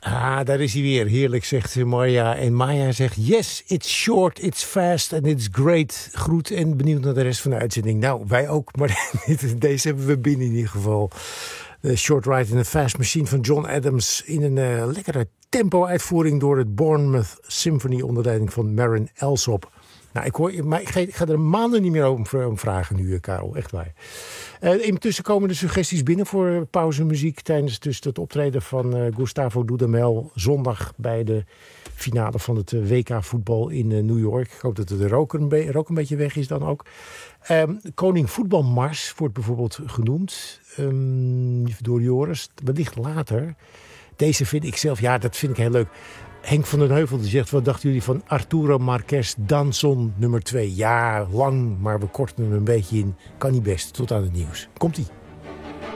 Daar is hij weer. Heerlijk, zegt Maya. En Maya zegt, yes, it's short, it's fast and it's great. Groet en benieuwd naar de rest van de uitzending. Nou, wij ook, maar deze hebben we binnen in ieder geval. De Short Ride in a Fast Machine van John Adams in een lekkere tempo-uitvoering door het Bournemouth Symphony onder leiding van Marin Alsop. Nou, ik ga er maanden niet meer om vragen nu, Karel. Echt waar. Intussen komen de suggesties binnen voor pauzemuziek tijdens dus het optreden van Gustavo Dudamel zondag bij de finale van het WK voetbal in New York. Ik hoop dat de rook een beetje weg is dan ook. Koning Voetbalmars wordt bijvoorbeeld genoemd door Joris. Wellicht later. Deze vind ik zelf, dat vind ik heel leuk. Henk van den Heuvel die zegt, wat dachten jullie van Arturo Marquez Danson nummer 2? Ja, lang, maar we korten hem een beetje in. Kan niet best. Tot aan het nieuws. Komt-ie.